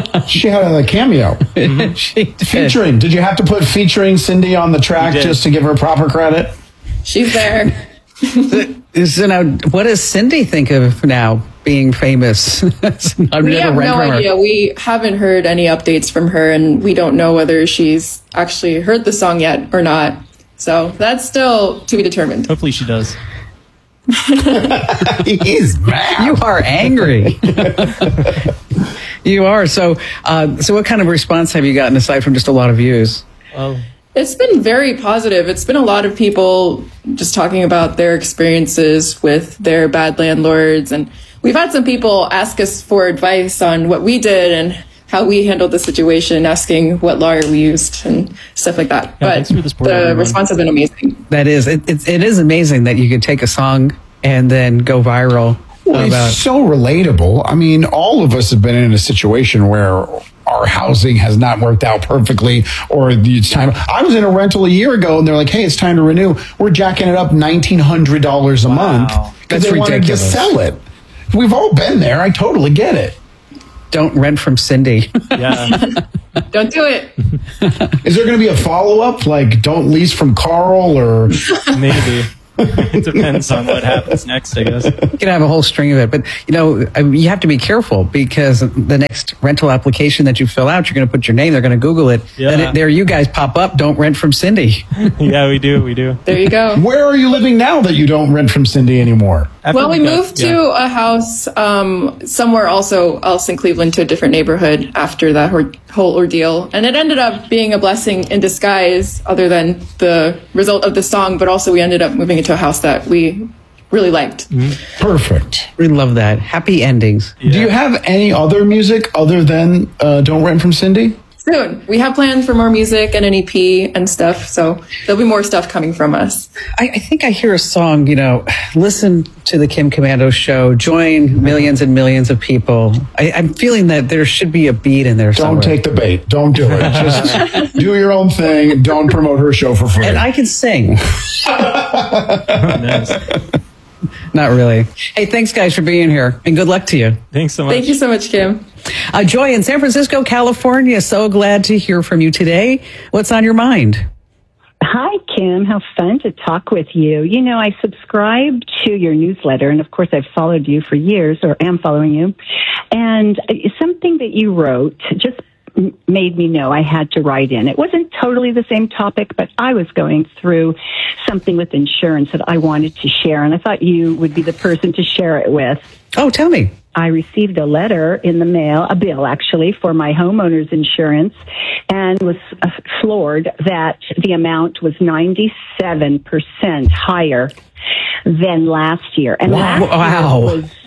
She had a cameo. She did. Featuring. Did you have to put featuring Cindy on the track just to give her proper credit? She's there. So now, what does Cindy think of now being famous? We have no idea. We haven't heard any updates from her, and we don't know whether she's actually heard the song yet or not. So that's still to be determined. Hopefully she does. He's mad. You are angry. You are. So what kind of response have you gotten aside from just a lot of views? It's been very positive. It's been a lot of people just talking about their experiences with their bad landlords. And we've had some people ask us for advice on what we did and how we handled the situation, asking what lawyer we used and stuff like that. Yeah, but the response has been amazing. That is, it is amazing that you could take a song and then go viral. Well, it's so relatable. I mean, all of us have been in a situation where our housing has not worked out perfectly, or it's time. I was in a rental a year ago, and they're like, "Hey, it's time to renew." We're jacking it up $1,900 a month because they wanted to sell it. We've all been there. I totally get it. Don't rent from Cindy. Yeah. Don't do it. Is there going to be a follow-up, like don't lease from Carl, or maybe? It depends on what happens next, I guess. You can have a whole string of it, but you have to be careful because the next rental application that you fill out, you're going to put your name. They're going to Google it. Yeah. And there you guys pop up. Don't rent from Cindy. Yeah, we do. There you go. Where are you living now that you don't rent from Cindy anymore? We moved to a house somewhere else in Cleveland, to a different neighborhood after that whole ordeal. And it ended up being a blessing in disguise, other than the result of the song, but also we ended up moving into a house that we really liked. Perfect. We love that. Happy endings. Yeah. Do you have any other music other than Don't Rent from Cindy? Soon. We have plans for more music and an EP and stuff, so there'll be more stuff coming from us. I think I hear a song, listen to the Kim Komando show, join millions and millions of people. I'm feeling that there should be a beat in there somewhere. Don't take the bait. Don't do it. Just do your own thing. Don't promote her show for free. And I can sing. Nice. Not really. Hey, thanks, guys, for being here, and good luck to you. Thanks so much. Thank you so much, Kim. Joy in San Francisco, California. So glad to hear from you today. What's on your mind? Hi, Kim. How fun to talk with you. I subscribe to your newsletter, and of course, I've followed you for years, or am following you. And something that you wrote just made me know I had to write in. It wasn't totally the same topic, but I was going through something with insurance that I wanted to share, and I thought you would be the person to share it with. Oh, tell me. I received a letter in the mail, a bill actually, for my homeowner's insurance, and was floored that the amount was 97% higher than last year. And wow. Last year was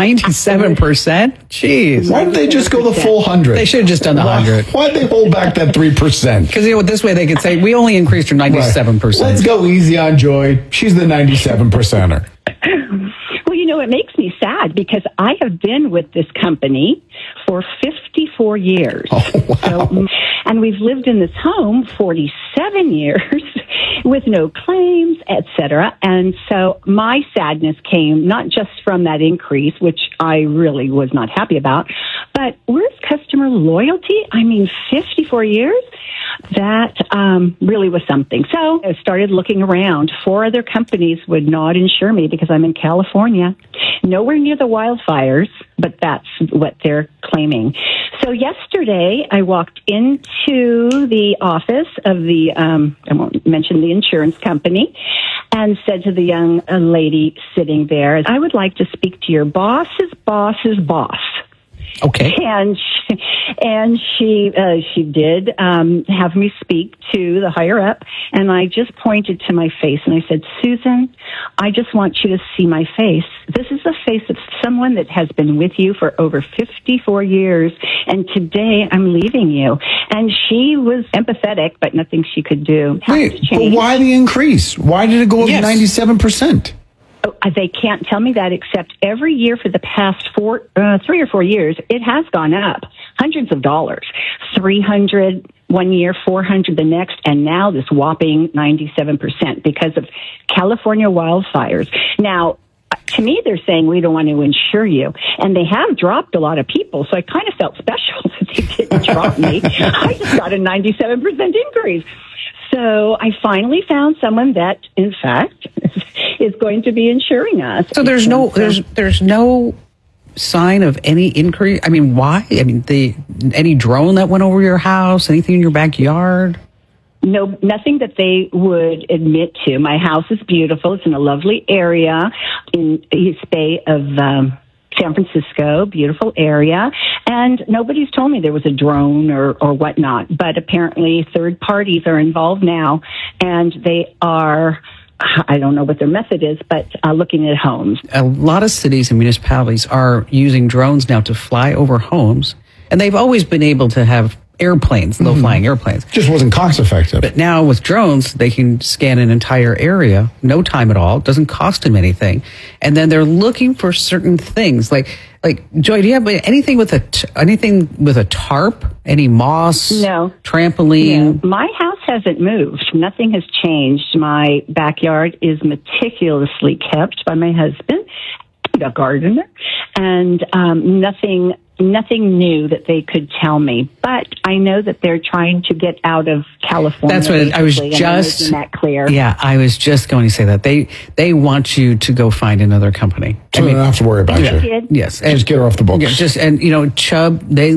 97%? Jeez. Why didn't they just go the full 100? They should have just done the 100. Why'd they hold back that 3%? Because this way they could say, we only increased her 97%. Right. Let's go easy on Joy. She's the 97%er. Well, it makes me sad because I have been with this company for 54 years. Oh, wow. And we've lived in this home 47 years with no claims, etc. And so my sadness came not just from that increase, which I really was not happy about, but where's customer loyalty? 54 years? That really was something. So I started looking around. 4 other companies would not insure me because I'm in California, nowhere near the wildfires, but that's what they're claiming. So yesterday I walked into the office of the, I won't mention the insurance company, and said to the young lady sitting there, I would like to speak to your boss's boss's boss. Okay. And she did have me speak to the higher up, and I just pointed to my face and I said, Susan, I just want you to see my face. This is the face of someone that has been with you for over 54 years, and today I'm leaving you. And she was empathetic, but nothing she could do. Wait, but why the increase? Why did it go up to 97%? Oh, they can't tell me that, except every year for the past 3 or 4 years, it has gone up hundreds of dollars. 300 one year, 400 the next, and now this whopping 97% because of California wildfires. Now, to me, they're saying we don't want to insure you. And they have dropped a lot of people, so I kind of felt special that they didn't drop me. I just got a 97% increase. So I finally found someone that, in fact, is going to be insuring us. So there's no sign of any increase. I mean, why? I mean, any drone that went over your house, anything in your backyard? No, nothing that they would admit to. My house is beautiful. It's in a lovely area in East Bay of San Francisco, beautiful area. And nobody's told me there was a drone or whatnot. But apparently third parties are involved now, and they are, I don't know what their method is, but looking at homes. A lot of cities and municipalities are using drones now to fly over homes. And they've always been able to have airplanes, low-flying airplanes. Just wasn't cost effective. But now with drones, they can scan an entire area, no time at all. It doesn't cost them anything. And then they're looking for certain things. Like Joy, do you have anything with a tarp? Any moss? No. Trampoline? No. My house hasn't moved. Nothing has changed. My backyard is meticulously kept by my husband, a gardener, and nothing new that they could tell me. But I know that they're trying to get out of California. That's what I was just making that clear. Yeah, I was just going to say that they want you to go find another company. So they don't have to worry about you. Kid. Yes, Just get her off the books. Yeah, and Chubb, they